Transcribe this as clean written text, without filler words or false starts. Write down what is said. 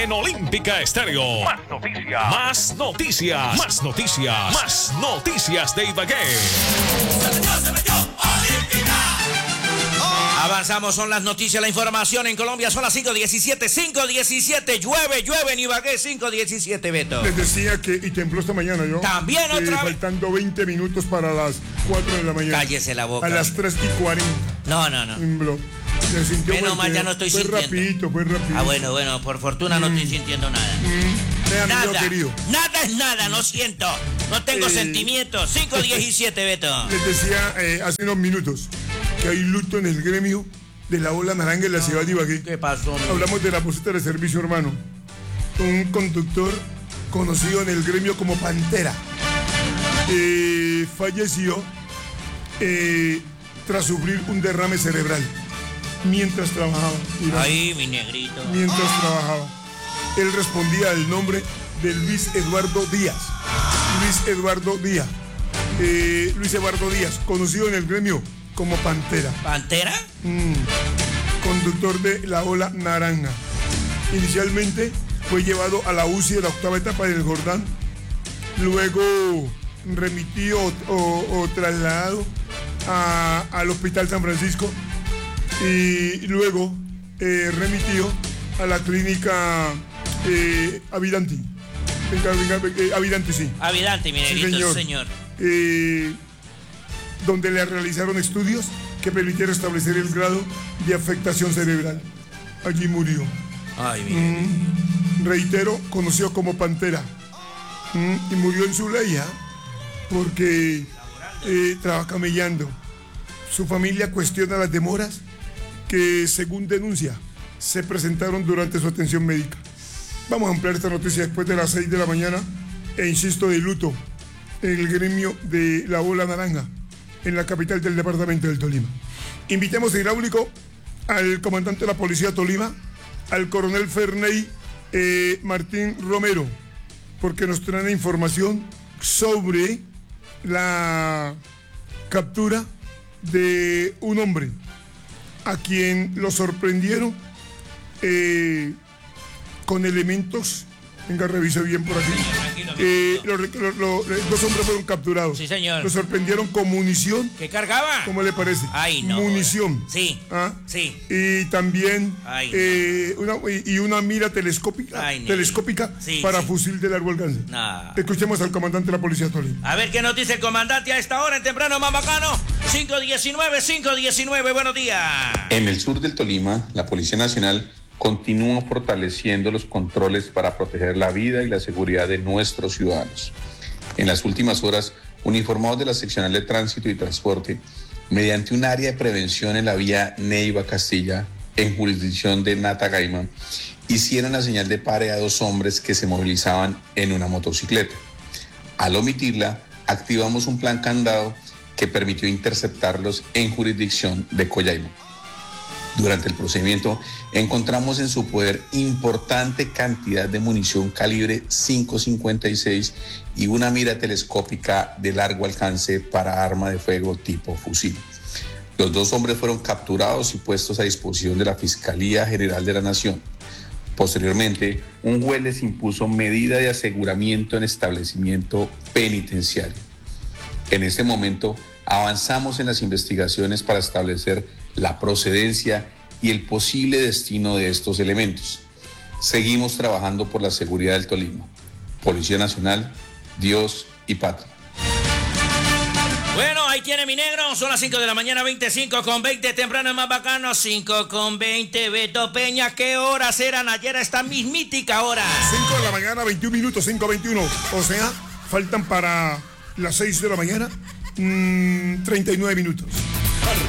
en Olímpica Estéreo. Más noticias. Más noticias. Más noticias. Más noticias de Ibagué. Se metió Olímpica. Avanzamos, son las noticias, la información en Colombia, son las 5:17, 5:17, llueve en Ibagué, 5:17, Beto. Les decía que, y tembló esta mañana, ¿yo? También otra vez. Faltando 20 minutos para las 4 de la mañana. Cállese la boca. A las 3:40. No. Tembló. Menos mal, ya no estoy sintiendo. Fue rapidito. Ah, bueno, por fortuna no estoy sintiendo nada. Nada, querido. Nada es nada, no siento. No tengo sentimientos. 5:17, Beto. Les decía hace unos minutos que hay luto en el gremio de la ola naranja en la ciudad de Ibagué. ¿Qué pasó? Hablamos de la poseta de servicio, hermano. Un conductor conocido en el gremio como Pantera. Falleció tras sufrir un derrame cerebral mientras trabajaba. Ay, mi negrito. Mientras trabajaba. Él respondía al nombre de Luis Eduardo Díaz. Luis Eduardo Díaz, conocido en el gremio como Pantera. ¿Pantera? Conductor de la ola naranja. Inicialmente fue llevado a la UCI de la octava etapa del Jordán, luego remitido o trasladado al Hospital San Francisco y luego remitido a la clínica Avidanti. Avidanti, sí. Avidanti, mi negrito, sí, señor. Donde le realizaron estudios que permitieron establecer el grado de afectación cerebral. Allí murió. Ay, bien. Reitero, conocido como Pantera. Y murió en su ley, porque trabaja camellando. Su familia cuestiona las demoras que, según denuncia, se presentaron durante su atención médica. Vamos a ampliar esta noticia después de las 6 de la mañana. E insisto, de luto en el gremio de la ola naranja en la capital del departamento del Tolima. Invitemos a hidráulico al comandante de la policía Tolima, al coronel Ferney Martín Romero, porque nos traen información sobre la captura de un hombre a quien lo sorprendieron con elementos. Venga, revise bien por aquí. Los dos hombres fueron capturados. Sí, señor. Lo sorprendieron con munición. ¿Qué cargaba? ¿Cómo le parece? Ay, no. Munición. Sí. Sí. Y también no. una mira telescópica, sí, para fusil de largo alcance. Nah. Escuchemos al comandante de la policía Tolima. A ver qué nos dice el comandante a esta hora en temprano más bacano. 5:19, buenos días. En el sur del Tolima, la Policía Nacional continúa fortaleciendo los controles para proteger la vida y la seguridad de nuestros ciudadanos. En las últimas horas, uniformados de la Seccional de Tránsito y Transporte, mediante un área de prevención en la vía Neiva-Castilla, en jurisdicción de Natagaima, hicieron la señal de pare a dos hombres que se movilizaban en una motocicleta. Al omitirla, activamos un plan candado que permitió interceptarlos en jurisdicción de Coyaima. Durante el procedimiento encontramos en su poder importante cantidad de munición calibre .556 y una mira telescópica de largo alcance para arma de fuego tipo fusil. Los dos hombres fueron capturados y puestos a disposición de la Fiscalía General de la Nación. Posteriormente, un juez les impuso medida de aseguramiento en establecimiento penitenciario. En este momento, avanzamos en las investigaciones para establecer la procedencia y el posible destino de estos elementos. Seguimos trabajando por la seguridad del Tolima. Policía Nacional, Dios y patria. Bueno, ahí tiene mi negro, son las 5 de la mañana, 25:20, temprano es más bacano, 5:20, Beto Peña, ¿qué horas eran ayer a esta mismítica hora? 5 de la mañana, 21 minutos, 5:21, o sea, faltan para las 6 de la mañana 39 minutos.